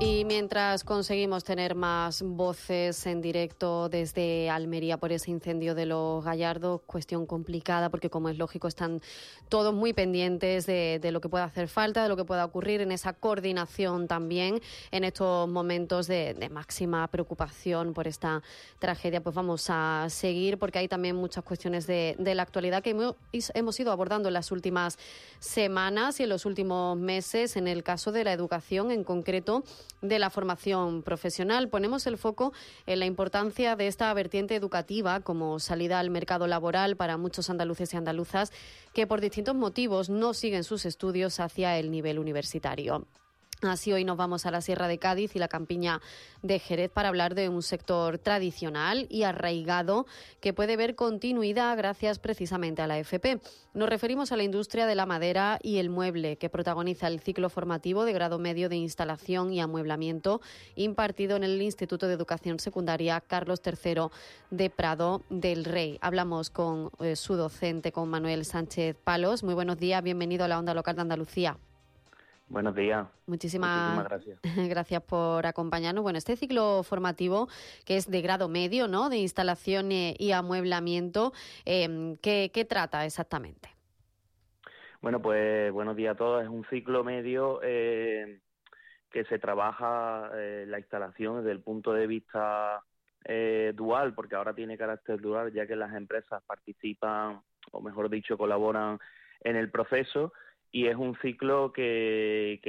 Y mientras conseguimos tener más voces en directo desde Almería por ese incendio de Los Gallardos, cuestión complicada porque, como es lógico, están todos muy pendientes de lo que pueda hacer falta, de lo que pueda ocurrir en esa coordinación también en estos momentos de máxima preocupación por esta tragedia. Pues vamos a seguir porque hay también muchas cuestiones de la actualidad que hemos ido abordando en las últimas semanas y en los últimos meses. En el caso de la educación, en concreto de la formación profesional, ponemos el foco en la importancia de esta vertiente educativa como salida al mercado laboral para muchos andaluces y andaluzas que por distintos motivos no siguen sus estudios hacia el nivel universitario. Así hoy nos vamos a la Sierra de Cádiz y la Campiña de Jerez para hablar de un sector tradicional y arraigado que puede ver continuidad gracias precisamente a la FP. Nos referimos a la industria de la madera y el mueble, que protagoniza el ciclo formativo de grado medio de instalación y amueblamiento impartido en el Instituto de Educación Secundaria Carlos III de Prado del Rey. Hablamos con su docente, con Manuel Sánchez Palos. Muy buenos días, bienvenido a la Onda Local de Andalucía. Buenos días. Muchísimas gracias. Gracias por acompañarnos. Bueno, este ciclo formativo que es de grado medio, ¿no?, de instalación y amueblamiento, ¿qué trata exactamente? Bueno, pues buenos días a todos. Es un ciclo medio que se trabaja la instalación desde el punto de vista dual, porque ahora tiene carácter dual, ya que las empresas participan, o mejor dicho, colaboran en el proceso. Y es un ciclo que